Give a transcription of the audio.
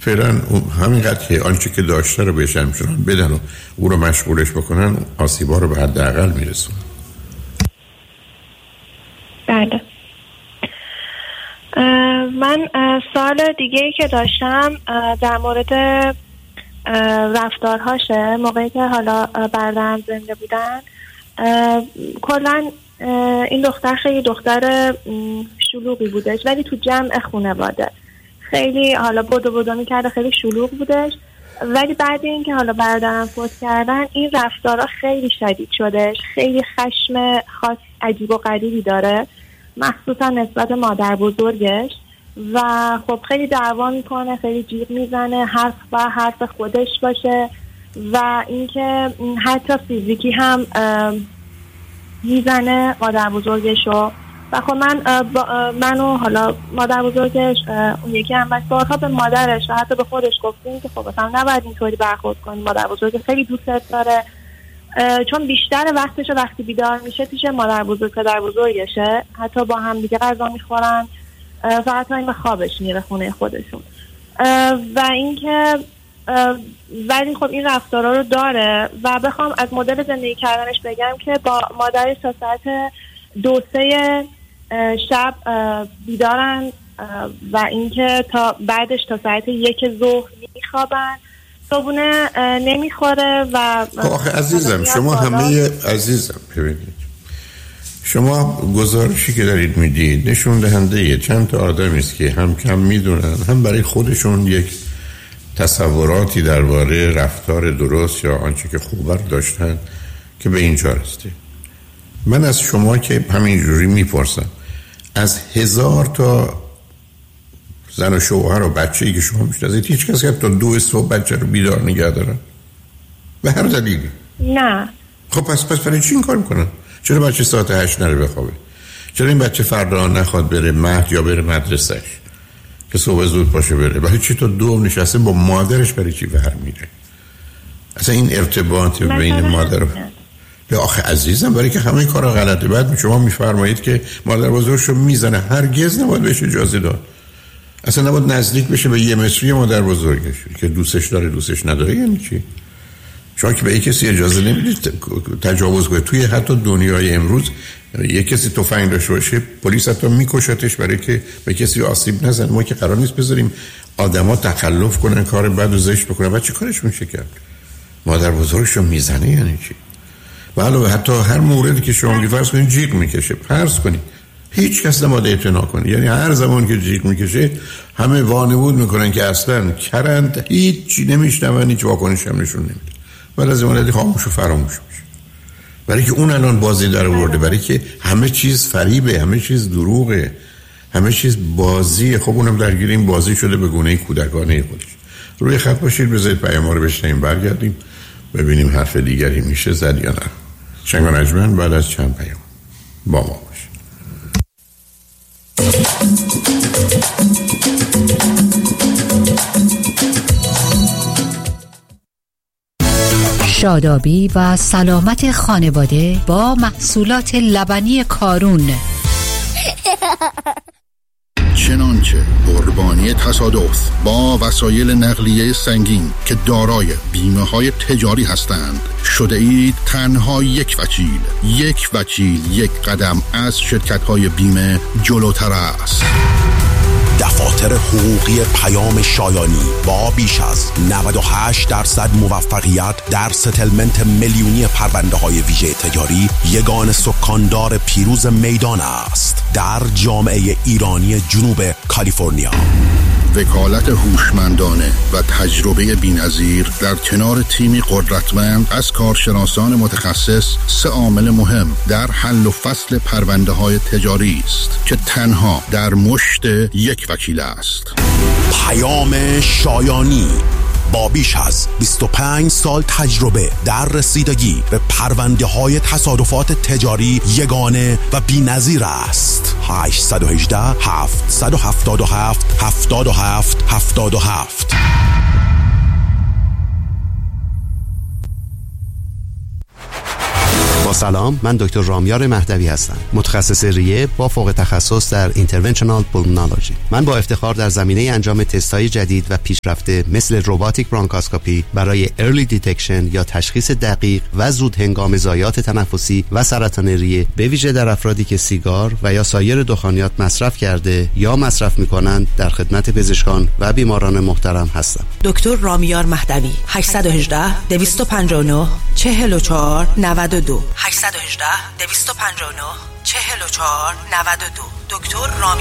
فعلا همینقدر که آنچه که داشته رو بهش همچنان بدن و او رو مشغولش بکنن، آسیبا رو به حداقل میرسونن. بله. من سوال دیگه‌ای که داشتم در مورد رفتارهاشه. موقعی که حالا برادرم زنده بودن، کلا این دختر خیلی دختر شلوغی بودش، ولی تو جمع خانواده خیلی حالا بدو میکرده، خیلی شلوغ بودش. ولی بعد اینکه حالا برادرم فوت کردن، این رفتارها خیلی شدید شدش. خیلی خشم خاص عجیب و غریبی داره، مخصوصا نسبت مادر بزرگش. و خب خیلی دعوا میکنه، خیلی جیغ میزنه، حرف خودش باشه. و اینکه حتی فیزیکی هم میزنه مادر بزرگشو. و خب منو حالا مادر بزرگش، اون یکی هم بارها به مادرش و حتی به خودش گفتیم که خب مثلا نباید اینطوری برخورد کنی، مادر بزرگ خیلی دوستت داره. چون بیشتر وقتشو وقتی بیدار میشه پیش مادر بزرگ پدر بزرگشه، حتی با هم دیگه غذا میخورن، فقط این به خوابش میره خونه خودشون. و اینکه ولی خب این رفتارا رو داره. و بخوام از مدل زندگی کردنش بگم که با مادرش تا ساعت 2-3 شب بیدارن و اینکه تا بعدش تا ساعت 1 ظهر میخوابن، صبحونه نمیخوره. و آخه عزیزم شما همه عزیزم ببینید، شما گزارشی که دارید میدید نشون دهنده چند تا آدمی است که هم کم میدونن، هم برای خودشون یک تصوراتی درباره رفتار درست یا آنچه که خوبه داشتن که به اینجا رسیده. من از شما که همینجوری میپرسم، از 1000 تا زن و شوهر و بچه‌ای که شما میشناسید، هیچ کسی که تا 2 صبح بچه رو بیدار نگه دارن؟ به هر دلیلی؟ نه. خب پس برای چی این کار میکنن؟ چرا بچه ساعت 8 نره بخوابه؟ چرا این بچه فردا نخواد بره مهد یا بره مدرسهش که صبح زود باشه بره؟ برای چی تا 2 نشسته با مادرش؟ برای چی ور میره؟ اصلا این ارتباط بین مادر و آخه عزیزم، برای که همه کارا غلطه. بعد شما میفرمایید که مادر بزرگشو میزنه. هرگز نباید بهش اجازه داد. اصلا نباید نزدیک بشه به 1 متری مادر بزرگش که دوستش داره دوستش نداره. یعنی چی؟ شما که به یک کسی اجازه نمیدید تجاوز کنه. توی حتی دنیای امروز یک کسی تفنگ داشته باشه، پلیس حتی میکشتش برای که به کسی آسیب نزنه. ما که قرار نیست بذاریم آدما تخلف کنن، کار بد و زشت بکنن. بعد چه کارش میشه کرد؟ مادر بزرگشو میزنه یعنی چی؟ علاوه حتی هر موردی که شما میگید، فرض کنید جیغ میکشه، فرض کنید هیچ کس نباید اعتنا کنه. یعنی هر زمان که جیغ میکشه همه وانمود میکنن که اصلا کرند، هیچی نمیشنون، هیچ واکنشی هم نشون نمیده. بعد از اون خاموش و فراموش میشه. برای که اون الان بازی در آورده، برای که همه چیز فریبه، همه چیز دروغه، همه چیز بازیه. خب اونم درگیر این بازی شده به گونه کودکانه خودش. روی خط باشید، بذارید پیام‌ها رو بشنویم، برگردیم ببینیم حرف دیگری میشه زد یا نه. شنگ و نجمن بعد از چند پیام با ما باشه. شادابی و سلامت خانواده با محصولات لبنی کارون. چنانچه قربانی تصادف با وسایل نقلیه سنگین که دارای بیمه های تجاری هستند شده اید تنها یک وکیل یک قدم از شرکت های بیمه جلوتر است. دفاتر حقوقی پیام شایانی با بیش از 98% موفقیت در ستلمنت میلیونی پرونده های ویژه تجاری یگان سکاندار پیروز میدان است در جامعه ایرانی جنوب کالیفرنیا. وکالت هوشمندانه و تجربه بی‌نظیر در کنار تیمی قدرتمند از کارشناسان متخصص 3 عامل مهم در حل و فصل پرونده های تجاری است که تنها در مشت یک وکیل است. پیام شایانی با بیش از 25 سال تجربه در رسیدگی به پرونده های تصادفات تجاری یگانه و بی‌نظیر است. 818 777 77 77. با سلام، من دکتر رامیار مهدوی هستم، متخصص ریه با فوق تخصص در اینترونشنال پولمونولوژی. من با افتخار در زمینه انجام تست‌های جدید و پیشرفته مثل رباتیک برانکاسکوپی برای ارلی دیتکشن یا تشخیص دقیق و زود هنگام ضایعات تنفسی و سرطان ریه، به ویژه در افرادی که سیگار و یا سایر دخانیات مصرف کرده یا مصرف می‌کنند، در خدمت پزشکان و بیماران محترم هستم. دکتر رامیار مهدوی 818 259 44 92 818 259 44 92 دکتر رامیار